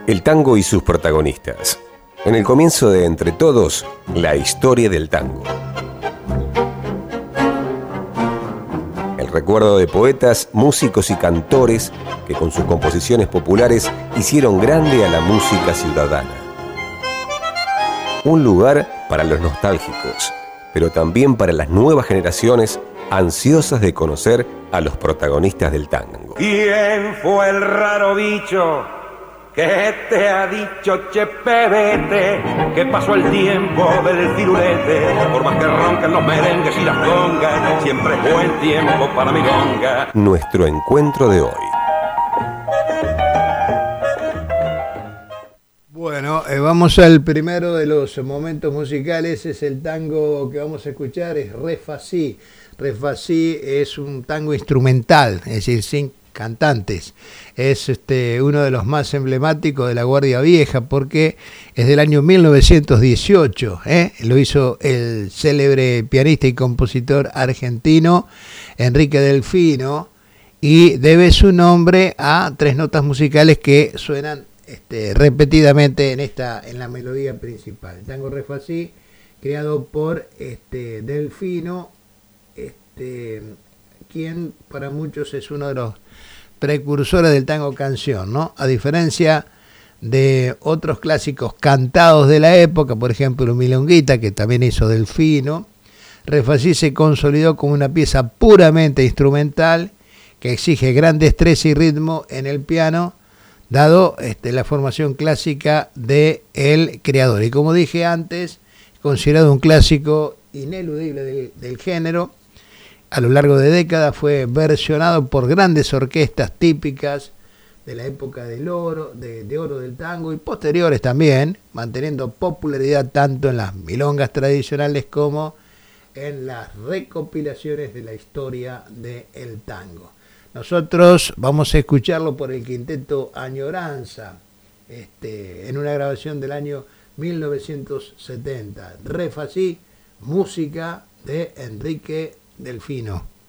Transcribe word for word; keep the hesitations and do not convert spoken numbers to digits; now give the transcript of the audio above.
El tango y sus protagonistas. En el comienzo de Entre Todos, la historia del tango. El recuerdo de poetas, músicos y cantores que con sus composiciones populares hicieron grande a la música ciudadana. Un lugar para los nostálgicos, pero también para las nuevas generaciones ansiosas de conocer a los protagonistas del tango. ¿Quién fue el raro bicho que te ha dicho, che pebete, que pasó el tiempo del firulete? Por más que roncan los merengues y las congas, siempre es buen tiempo para milonga. Nuestro encuentro de hoy. Bueno, eh, vamos al primero de los momentos musicales. Es el tango que vamos a escuchar, es Refasí. Refasí es un tango instrumental, es decir, sin cantantes. Es este, uno de los más emblemáticos de la Guardia Vieja porque es del año mil novecientos dieciocho. ¿eh? Lo hizo el célebre pianista y compositor argentino Enrique Delfino y debe su nombre a tres notas musicales que suenan este, repetidamente en, esta, en la melodía principal. El tango Refasí, creado por este, Delfino, este, quien para muchos es uno de los precursores del tango canción, ¿no? A diferencia de otros clásicos cantados de la época, por ejemplo Milonguita, que también hizo Delfino, Refasí se consolidó como una pieza puramente instrumental que exige gran destreza y ritmo en el piano, dado este, la formación clásica del creador. Y como dije antes, considerado un clásico ineludible del, del género. A lo largo de décadas fue versionado por grandes orquestas típicas de la época del oro, de, de oro del tango y posteriores también, manteniendo popularidad tanto en las milongas tradicionales como en las recopilaciones de la historia del tango. Nosotros vamos a escucharlo por el quinteto Añoranza, este, en una grabación del año mil novecientos setenta. Refasí, música de Enrique Delfino.